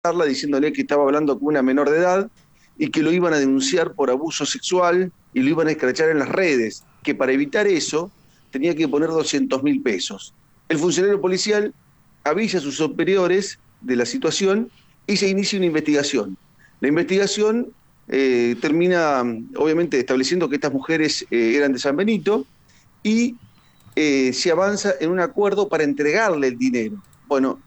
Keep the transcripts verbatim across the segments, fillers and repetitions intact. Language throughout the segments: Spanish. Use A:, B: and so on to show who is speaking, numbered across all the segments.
A: diciéndole que estaba hablando con una menor de edad y que lo iban a denunciar por abuso sexual y lo iban a escrachar en las redes, que para evitar eso tenía que poner doscientos mil pesos. El funcionario policial avisa a sus superiores de la situación y se inicia una investigación. La investigación eh, termina, obviamente, estableciendo que estas mujeres eh, eran de San Benito y eh, se avanza en un acuerdo para entregarle el dinero. Bueno,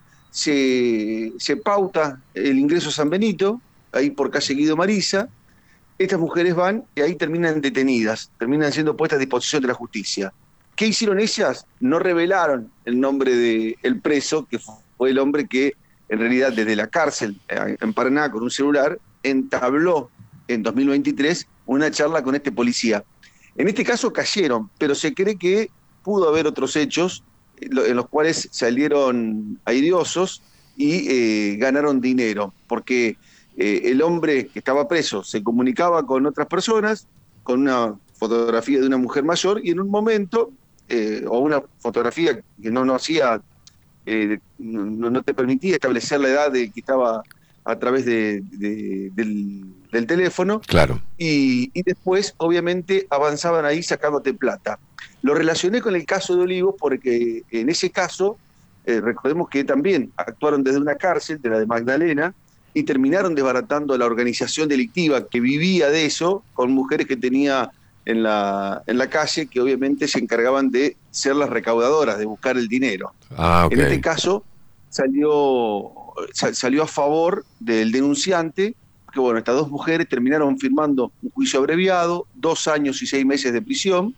A: se, se pauta el ingreso a San Benito, ahí por calle Guido Marisa. Estas mujeres van y ahí terminan detenidas, terminan siendo puestas a disposición de la justicia. ¿Qué hicieron ellas? No revelaron el nombre del preso, que fue el hombre que en realidad desde la cárcel en Paraná con un celular entabló en dos mil veintitrés una charla con este policía. En este caso cayeron, pero se cree que pudo haber otros hechos en los cuales salieron airiosos y eh, ganaron dinero, porque eh, el hombre que estaba preso se comunicaba con otras personas, con una fotografía de una mujer mayor, y en un momento, eh, o una fotografía que no, no hacía, eh, no, no te permitía establecer la edad de que estaba a través de, de, del, del teléfono,
B: claro.
A: y, y después obviamente avanzaban ahí sacándote plata. Lo relacioné con el caso de Olivos porque en ese caso, eh, recordemos que también actuaron desde una cárcel, de la de Magdalena, y terminaron desbaratando la organización delictiva que vivía de eso, con mujeres que tenía en la, en la calle, que obviamente se encargaban de ser las recaudadoras, de buscar el dinero.
B: Ah, okay.
A: En este caso salió, salió a favor del denunciante, que bueno, estas dos mujeres terminaron firmando un juicio abreviado, dos años y seis meses de prisión,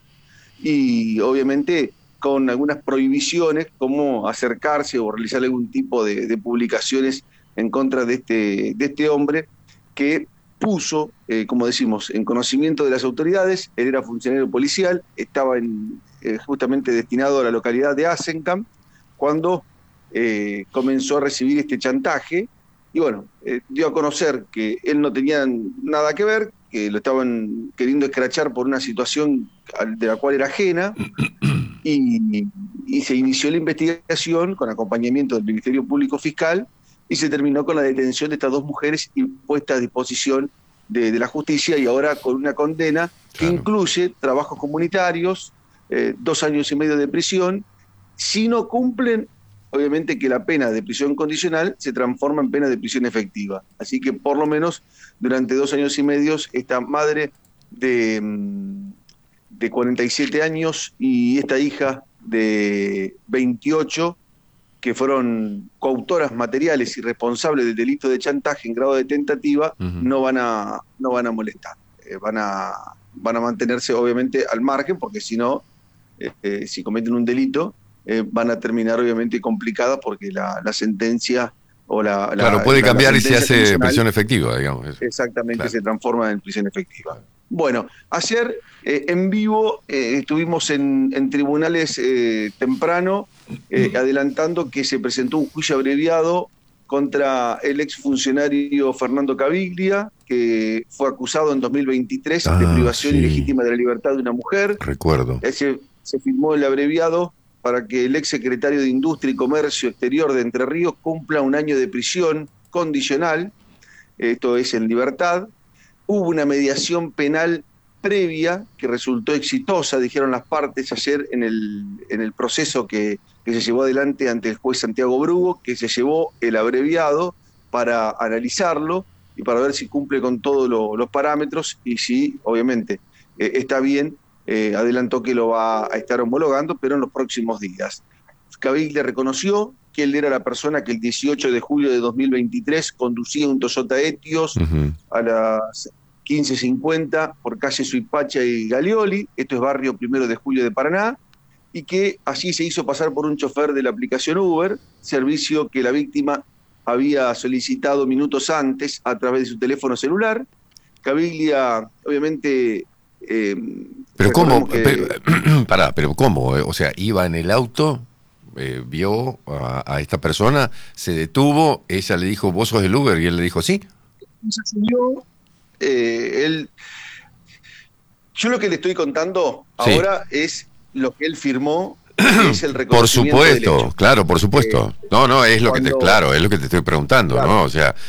A: y obviamente con algunas prohibiciones como acercarse o realizar algún tipo de, de publicaciones en contra de este, de este hombre que puso, eh, como decimos, en conocimiento de las autoridades. Él era funcionario policial, estaba en, eh, justamente destinado a la localidad de Azencamp, cuando eh, comenzó a recibir este chantaje, y bueno, eh, dio a conocer que él no tenía nada que ver, que lo estaban queriendo escrachar por una situación de la cual era ajena, y, y se inició la investigación con acompañamiento del Ministerio Público Fiscal, y se terminó con la detención de estas dos mujeres y puesta a disposición de, de la justicia, y ahora con una condena que
B: claro.
A: incluye trabajos comunitarios, eh, dos años y medio de prisión. Si no cumplen, obviamente que la pena de prisión condicional se transforma en pena de prisión efectiva. Así que por lo menos durante dos años y medio esta madre de, de cuarenta y siete años y esta hija de veintiocho, que fueron coautoras materiales y responsables del delito de chantaje en grado de tentativa, uh-huh. no van a no van a molestar. Eh, van a van a mantenerse obviamente al margen, porque si no, eh, eh, si cometen un delito, eh, van a terminar obviamente complicadas, porque la, la sentencia o la... la
B: claro, puede
A: la,
B: cambiar
A: la
B: y se hace prisión efectiva, digamos. Eso.
A: Exactamente, claro. Se transforma en prisión efectiva.
B: Claro.
A: Bueno, ayer eh, en vivo eh, estuvimos en, en tribunales eh, temprano, eh, adelantando que se presentó un juicio abreviado contra el exfuncionario Fernando Caviglia, que fue acusado en dos mil veintitrés ah, de privación sí. ilegítima de la libertad de una mujer.
B: Recuerdo.
A: Ese, se firmó el abreviado para que el exsecretario de Industria y Comercio Exterior de Entre Ríos cumpla un año de prisión condicional, esto es en libertad. Hubo una mediación penal previa que resultó exitosa, dijeron las partes ayer en el, en el proceso que, que se llevó adelante ante el juez Santiago Brugo, que se llevó el abreviado para analizarlo y para ver si cumple con todos lo, los parámetros, y si obviamente eh, está bien. Eh, adelantó que lo va a estar homologando, pero en los próximos días. Caviglia reconoció que él era la persona que el dieciocho de julio de dos mil veintitrés conducía un Toyota Etios uh-huh. a las quince cincuenta por calle Suipacha y Galeoli, esto es barrio Primero de Julio de Paraná, y que allí se hizo pasar por un chofer de la aplicación Uber, servicio que la víctima había solicitado minutos antes a través de su teléfono celular. Caviglia, obviamente...
B: Eh, pero cómo, que... pero, pará, pero cómo, o sea, iba en el auto, eh, vio a, a esta persona, se detuvo, ella le dijo, ¿vos sos del Uber? Y él le dijo, sí.
A: Yo, eh, él, yo lo que le estoy contando sí. ahora es lo que él firmó, es el reconocimiento.
B: Por supuesto,
A: del hecho.
B: claro, por supuesto. Eh, no, no, es lo cuando, que te, claro, es lo que te estoy preguntando, claro. ¿no? O sea,